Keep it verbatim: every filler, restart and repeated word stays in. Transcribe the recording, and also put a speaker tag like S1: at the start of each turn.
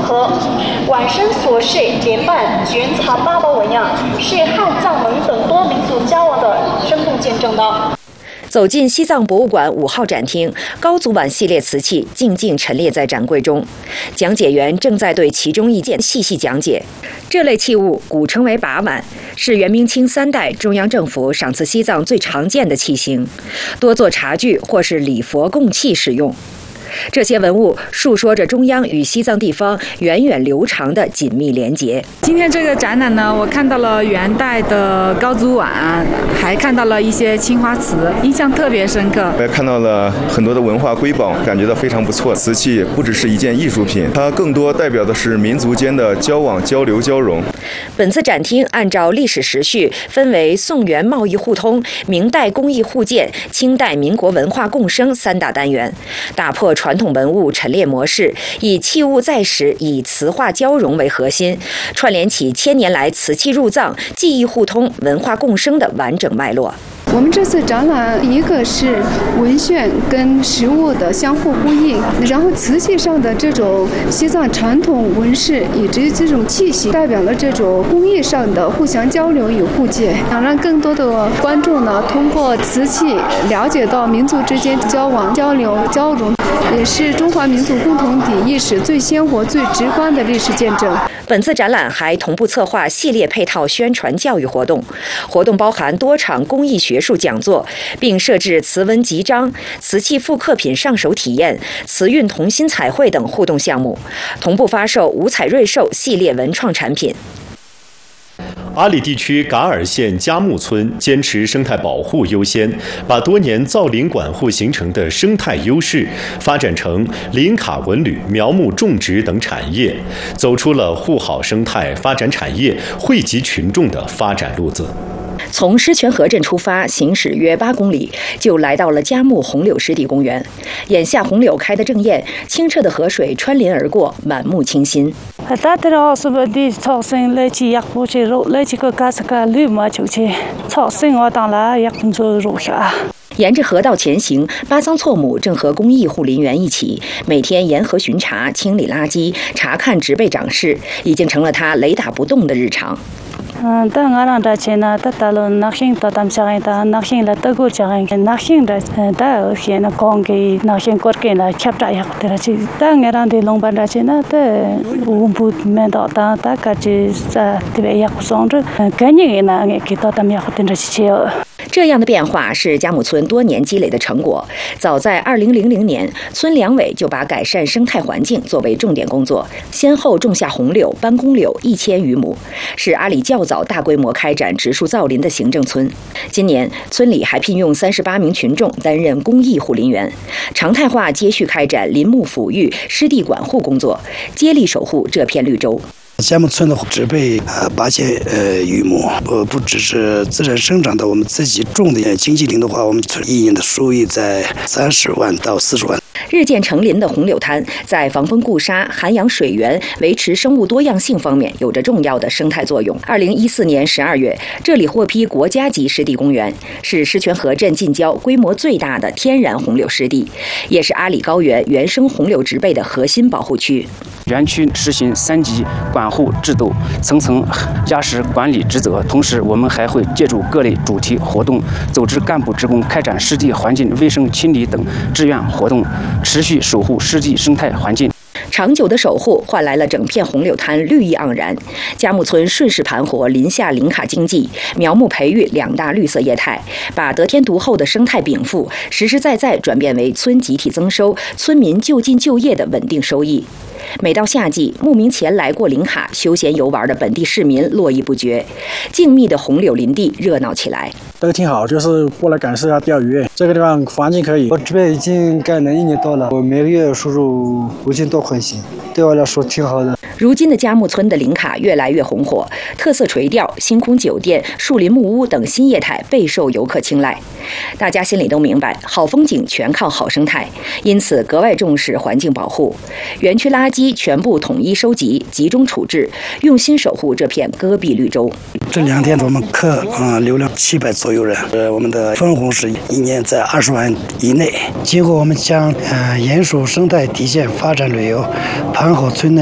S1: 和。晚生所饰莲瓣、卷草八宝纹样，是汉藏蒙等多民族交往的生动见证的。
S2: 走进西藏博物馆五号展厅，高祖碗系列瓷器静静陈列在展柜中，讲解员正在对其中一件细细讲解。这类器物古称为把碗，是元明清三代中央政府赏赐西藏最常见的器型，多做茶具或是礼佛供器使用。这些文物述说着中央与西藏地方源远流长的紧密连结。
S3: 今天这个展览呢，我看到了元代的高祖碗，还看到了一些青花瓷，印象特别深刻。
S4: 我也看到了很多的文化瑰宝，感觉到非常不错。瓷器不只是一件艺术品，它更多代表的是民族间的交往、交流、交融。
S2: 本次展厅按照历史时序分为宋元贸易互通、明代工艺互鉴、清代民国文化共生三大单元，打破传统文物陈列模式，以器物在史、以瓷化交融为核心，串联起千年来瓷器入藏、技艺互通、文化共生的完整脉络。
S5: 我们这次展览，一个是文献跟实物的相互呼应，然后瓷器上的这种西藏传统纹饰以及这种气息，代表了这种工艺上的互相交流与互鉴，想让更多的观众呢，通过瓷器了解到民族之间交往、交流、交融，也是中华民族共同体意识最鲜活、最直观的历史见证。
S2: 本次展览还同步策划系列配套宣传教育活动，活动包含多场公益学术讲座，并设置瓷文集章、瓷器复刻品上手体验、瓷韵同心彩绘等互动项目，同步发售五彩瑞兽系列文创产品。
S6: 阿里地区噶尔县佳木村坚持生态保护优先，把多年造林管护形成的生态优势发展成林卡文旅、苗木种植等产业，走出了护好生态、发展产业、惠及群众的发展路子。
S2: 从狮泉河镇出发，行驶约八公里，就来到了佳木红柳湿地公园。眼下红柳开得正艳，清澈的河水穿林而过，满目清新。沿着河道前行，巴桑措姆正和公益护林员一起，每天沿河巡查、清理垃圾、查看植被长势，已经成了他雷打不动的日常。
S7: 嗯，但俺让大家呢，他打了那些到他们家的，那些了德国家人，那些的，嗯，他些那讲给那些国给那吃不呀，对了，就但俺让的龙班大家呢，他我不没到他他个就在这边也不送着，嗯，赶紧呢，俺给到他们也对着去吃。
S2: 这样的变化是佳木村多年积累的成果。早在二零零零年，村两委就把改善生态环境作为重点工作，先后种下红柳、斑公柳一千余亩，是阿里较早大规模开展植树造林的行政村。今年，村里还聘用三十八名群众担任公益护林员，常态化接续开展林木抚育、湿地管护工作，接力守护这片绿洲。
S8: 佳木村的植被呃八千呃余亩，呃不只是自然生长的，我们自己种的经济林的话，我们村一年的收益在三十万到四十万。
S2: 日渐成林的红柳滩，在防风固沙、涵养水源、维持生物多样性方面有着重要的生态作用。二零一四年十二月，这里获批国家级湿地公园，是狮泉河镇近郊规模最大的天然红柳湿地，也是阿里高原原生红柳植被的核心保护区。
S9: 园区实行三级管护制度，层层压实管理职责。同时，我们还会借助各类主题活动，组织干部职工开展湿地环境卫生清理等志愿活动，持续守护湿地生态环境。
S2: 长久的守护换来了整片红柳滩绿意盎然。佳木村顺势盘活林下林卡经济、苗木培育两大绿色业态，把得天独厚的生态禀赋实实在在转变为村集体增收、村民就近就业的稳定收益。每到夏季，慕名前来过林卡休闲游玩的本地市民络绎不绝，静谧的红柳林地热闹起来。
S10: 这个挺好，就是过来感受一下钓鱼。这个地方环境可以。
S11: 我这边已经干了一年多了，我每个月收入五千多块钱，对我来说挺好的。
S2: 如今的佳木村的林卡越来越红火，特色垂钓、星空酒店、树林木屋等新业态备受游客青睐。大家心里都明白，好风景全靠好生态，因此格外重视环境保护。园区垃圾全部统一收集、集中处置，用心守护这片戈壁绿洲。
S8: 这两天我们客啊、呃、流量七百左右人，呃，我们的分红是一年在二十万以内。结果我们将呃严守生态底线，发展旅游，盘好村内